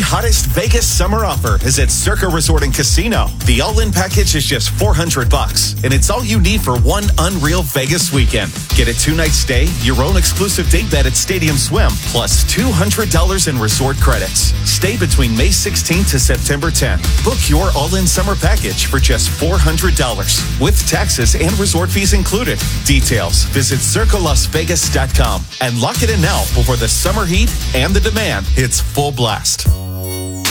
hottest Vegas summer offer is at Circa Resort and Casino. The all-in package is just $400, and it's all you need for one unreal Vegas weekend. Get a 2-night stay, your own exclusive date bed at Stadium Swim, plus $200 in resort credits. Stay between May 16th to September 10th. Book your all-in summer package for just $400, with taxes and resort fees included. Details, visit CircaLasVegas.com and lock it in now before the summer heat and the demand hits full blast.